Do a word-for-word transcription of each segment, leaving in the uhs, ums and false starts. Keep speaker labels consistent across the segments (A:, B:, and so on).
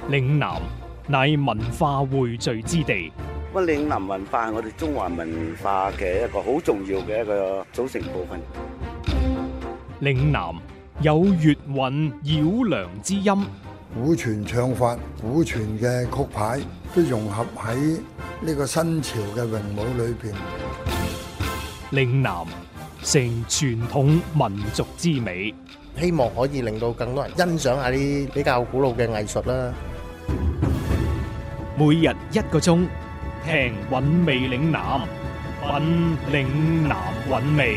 A: 嶺南乃文化匯聚之地，
B: 咁嶺南文化係我哋中華文化嘅一個好重要嘅一個組成部分。
A: 嶺南有粵韻繞梁之音，
C: 古傳唱法、古傳嘅曲牌都融合喺呢個新潮嘅詠舞裏邊。
A: 嶺南成傳統民族之美，
D: 希望可以令到更多人欣賞下啲比較古老嘅藝術啦。
A: 每日一個鐘，聽韻味嶺南，品嶺南韻味。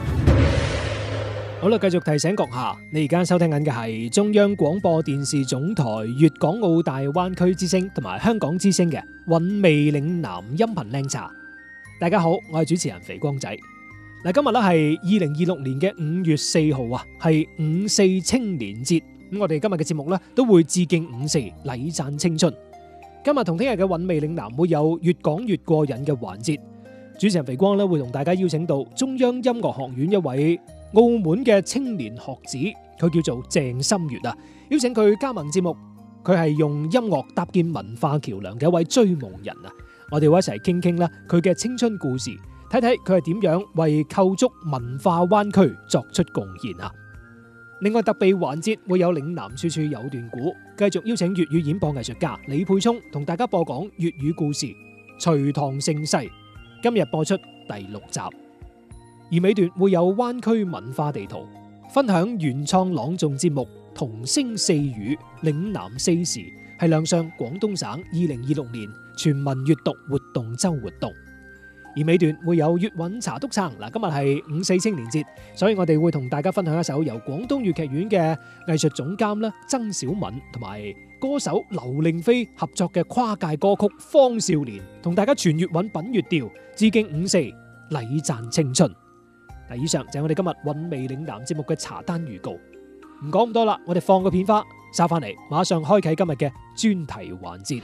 A: 好啦，繼續提醒閣下，你而家收聽緊嘅係中央廣播電視總台粵港澳大灣區之聲同埋香港之聲嘅韻味嶺南音頻靚茶。大家好，我係主持人肥光仔。嗱，今日咧係二零二六年嘅五月四號啊，係五四青年節。咁我哋今日嘅節目咧都會致敬五四，禮讚青春。今日同聽日嘅韻味嶺南會有越講越過癮嘅環節。主持人肥光咧會同大家邀請到中央音樂學院一位澳門嘅青年學子，佢叫做鄭心月啊，邀請佢加盟節目。佢係用音樂搭建文化橋樑嘅一位追夢人啊！我哋會一齊傾傾啦，佢嘅青春故事，睇睇佢係點樣為構築文化灣區作出貢獻啊！另外特備環節會有嶺南處處有段古，繼續邀請粵語演播藝術家李沛聰同大家播講粵語故事《隋唐盛世》，今日播出第六集。而尾段會有灣區文化地圖，分享原創朗誦節目《同聲四語嶺南四時》，係亮相廣東省二零二六年全民閱讀活動周活動。而尾段會有粵韻茶篤撐，嗱，今日係五四青年節，所以我哋會同大家分享一首由廣東粵劇院嘅藝術總監啦曾小敏同埋歌手劉令飛合作嘅跨界歌曲《方少年》，同大家傳粵韻品粵調，致敬五四，禮讚青春。嗱，以上就係我哋今日韻味嶺南節目嘅茶單預告，唔講咁多啦，我哋放個片花，收翻嚟，馬上開啟今日嘅專題環節。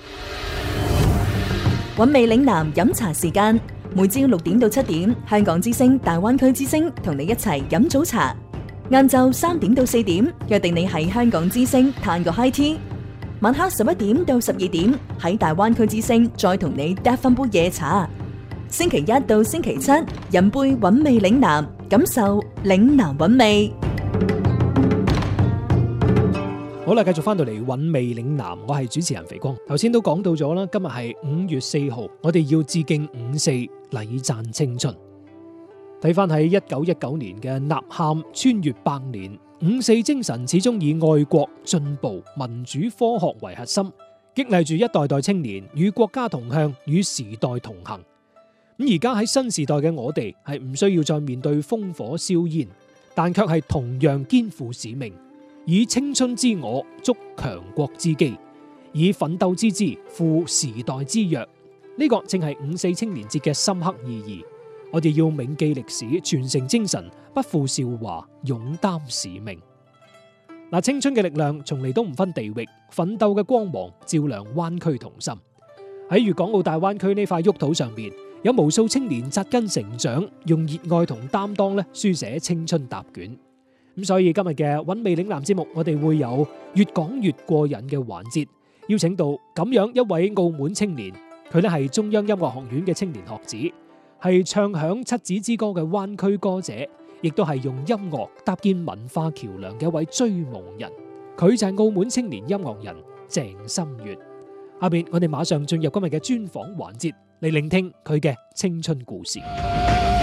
E: 韻味嶺南飲茶時間，每朝六點到七點，香港之聲、大灣區之聲同你一齊飲早茶。晏晝三點到四點，約定你喺香港之聲嘆個 high tea。晚黑十一點到十二點，喺大灣區之聲再同你嗒翻杯夜茶。星期一到星期七，飲杯韻味嶺南，感受嶺南韻味。
A: 好啦，繼續翻到嚟韻味嶺南，我係主持人肥光。頭先都講到咗啦，今日係五月四號，我哋要致敬五四，禮讚青春。睇翻喺一九一九年嘅吶喊穿越百年，五四精神始終以愛國、進步、民主、科學為核心，激勵住一代代青年與國家同向，與時代同行。咁而家喺新時代嘅我哋係唔需要再面對烽火硝煙，但卻係同樣肩負使命，以青春之我築強國之基，以奮鬥之姿赴時代之約。呢個正係五四青年節嘅深刻意義。我哋要銘記歷史，傳承精神，不負韶華，勇擔使命。嗱，青春嘅力量從嚟都唔分地域，奮鬥嘅光芒照亮灣區童心。喺粵港澳大灣區呢塊沃土上面，有無數青年扎根成長，用熱愛同擔當咧書寫青春答卷。咁所以今日嘅韻味嶺南節目，我哋會有越講越過癮嘅環節，邀請到咁樣一位澳門青年，佢咧係中央音樂學院嘅青年學子，係唱響七子之歌嘅灣區歌者，亦都係用音樂搭建文化橋樑嘅一位追夢人。佢就係澳門青年音樂人鄭心月。下邊我哋馬上進入今日嘅專訪環節，嚟聆聽佢嘅青春故事。